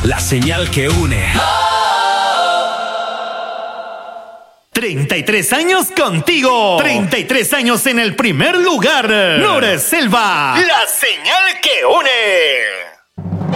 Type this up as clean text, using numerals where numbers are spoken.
La señal que une. 33 años contigo. 33 años en el primer lugar. Nure Selva. La señal que une.